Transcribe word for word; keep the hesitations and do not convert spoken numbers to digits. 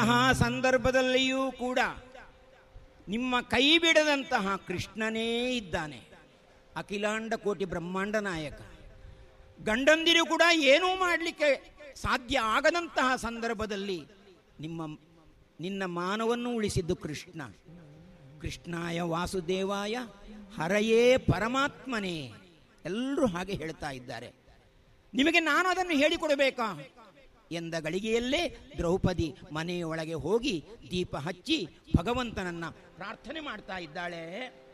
ಆ ಸಂದರ್ಭದಲ್ಲಿಯೂ ಕೂಡ ನಿಮ್ಮ ಕೈ ಬಿಡದಂತಹ ಕೃಷ್ಣನೇ ಇದ್ದಾನೆ. ಅಖಿಲಾಂಡ ಕೋಟಿ ಬ್ರಹ್ಮಾಂಡ ನಾಯಕ. ಗಂಡಂದಿರು ಕೂಡ ಏನೂ ಮಾಡಲಿಕ್ಕೆ ಸಾಧ್ಯ ಆಗದಂತಹ ಸಂದರ್ಭದಲ್ಲಿ ನಿಮ್ಮ ನಿನ್ನ ಮಾನವನ್ನು ಉಳಿಸಿದ್ದು ಕೃಷ್ಣ. ಕೃಷ್ಣಾಯ ವಾಸುದೇವಾಯ ಹರಯೇ ಪರಮಾತ್ಮನೇ. ಎಲ್ಲರೂ ಹಾಗೆ ಹೇಳ್ತಾ ಇದ್ದಾರೆ. ನಿಮಗೆ ನಾನು ಅದನ್ನು ಹೇಳಿಕೊಡಬೇಕಾ ಎಂದ ಗಳಿಗೆಯಲ್ಲೇ ದ್ರೌಪದಿ ಮನೆಯೊಳಗೆ ಹೋಗಿ ದೀಪ ಹಚ್ಚಿ ಭಗವಂತನನ್ನ ಪ್ರಾರ್ಥನೆ ಮಾಡ್ತಾ ಇದ್ದಾಳೆ.